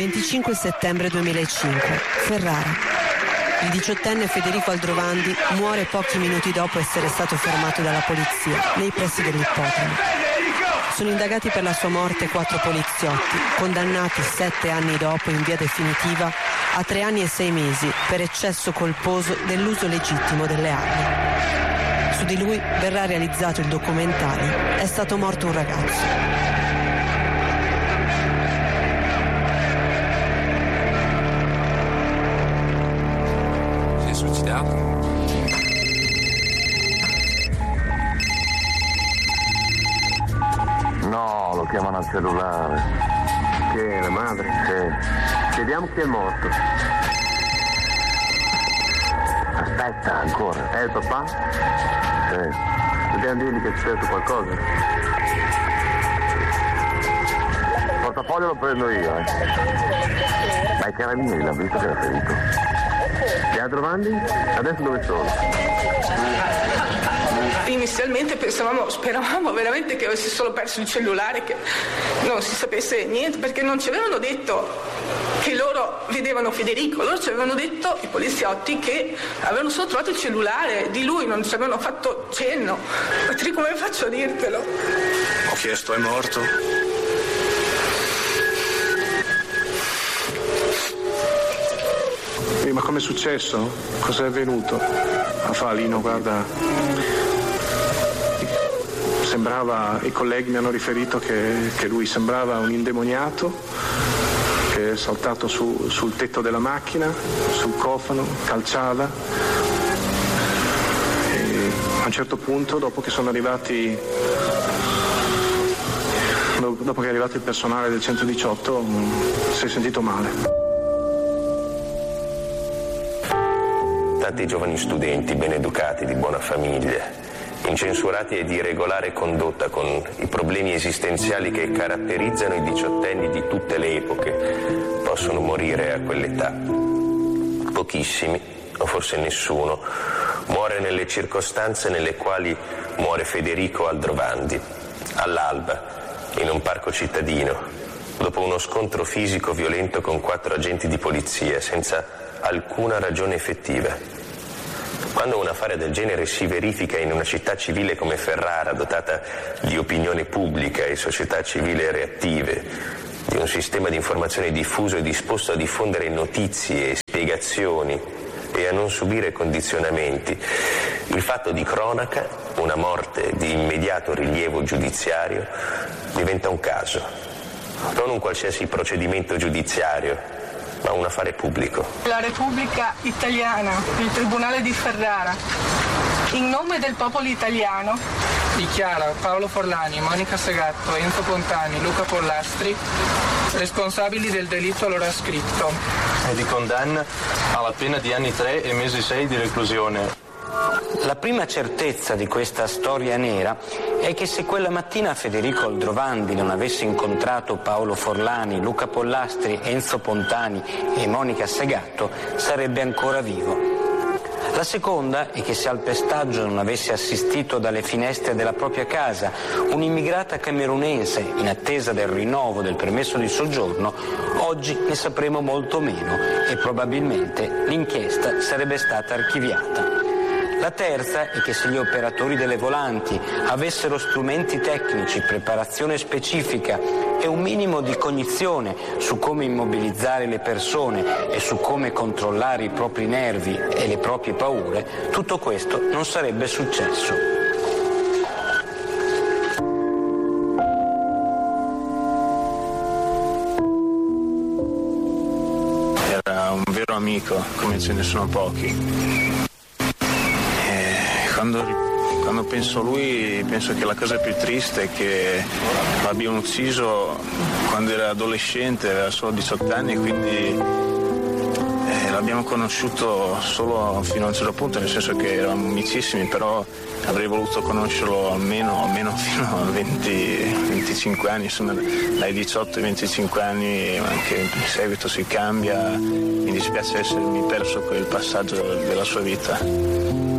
25 settembre 2005, Ferrara. Il 18enne Federico Aldrovandi muore pochi minuti dopo essere stato fermato dalla polizia nei pressi dell'ippodromo. Sono indagati per la sua morte 4 poliziotti, condannati 7 anni dopo in via definitiva a 3 anni e 6 mesi per eccesso colposo dell'uso legittimo delle armi. Su di lui verrà realizzato il documentario È stato morto un ragazzo. No, lo chiamano al cellulare. Che è la madre? Sì. Vediamo chi è morto. Aspetta ancora. È il papà? Sì. Dobbiamo dirgli che è successo qualcosa. Il portafoglio lo prendo io, Ma i carabinieri l'hanno visto che era ferito. Gli Aldrovandi? Adesso dove sono? Inizialmente speravamo veramente che avesse solo perso il cellulare, che non si sapesse niente, perché non ci avevano detto che loro vedevano Federico, loro ci avevano detto, i poliziotti, che avevano solo trovato il cellulare di lui, non ci avevano fatto cenno. Patri, come faccio a dirtelo? Ho chiesto, è morto? Ma com'è successo? Cos'è avvenuto? Lino, guarda, sembrava, i colleghi mi hanno riferito che lui sembrava un indemoniato che è saltato sul tetto della macchina, sul cofano, calciava, e a un certo punto, dopo che è arrivato il personale del 118, si è sentito male. Tanti giovani studenti ben educati, di buona famiglia, incensurati e di irregolare condotta, con i problemi esistenziali che caratterizzano i diciottenni di tutte le epoche, possono morire a quell'età. Pochissimi, o forse nessuno, muore nelle circostanze nelle quali muore Federico Aldrovandi, all'alba, in un parco cittadino, dopo uno scontro fisico violento con 4 agenti di polizia, senza alcuna ragione effettiva. Quando un affare del genere si verifica in una città civile come Ferrara, dotata di opinione pubblica e società civile reattive, di un sistema di informazione diffuso e disposto a diffondere notizie e spiegazioni e a non subire condizionamenti, il fatto di cronaca, una morte di immediato rilievo giudiziario, diventa un caso, non un qualsiasi procedimento giudiziario, ma un affare pubblico. La Repubblica Italiana, il Tribunale di Ferrara, in nome del popolo italiano, dichiara Paolo Forlani, Monica Segatto, Enzo Pontani, Luca Pollastri responsabili del delitto allora scritto e di condanna alla pena di anni 3 e mesi 6 di reclusione. La prima certezza di questa storia nera è che se quella mattina Federico Aldrovandi non avesse incontrato Paolo Forlani, Luca Pollastri, Enzo Pontani e Monica Segatto, sarebbe ancora vivo. La seconda è che se al pestaggio non avesse assistito dalle finestre della propria casa un'immigrata camerunense in attesa del rinnovo del permesso di soggiorno, oggi ne sapremo molto meno e probabilmente l'inchiesta sarebbe stata archiviata. La terza è che se gli operatori delle volanti avessero strumenti tecnici, preparazione specifica e un minimo di cognizione su come immobilizzare le persone e su come controllare i propri nervi e le proprie paure, tutto questo non sarebbe successo. Era un vero amico, come ce ne sono pochi. Quando penso a lui, penso che la cosa più triste è che l'abbiano ucciso quando era adolescente, aveva solo 18 anni, quindi l'abbiamo conosciuto solo fino a un certo punto, nel senso che eravamo amicissimi, però avrei voluto conoscerlo almeno fino a 20-25 anni, insomma dai 18 ai 25 anni anche in seguito si cambia, mi dispiace essermi perso quel passaggio della sua vita.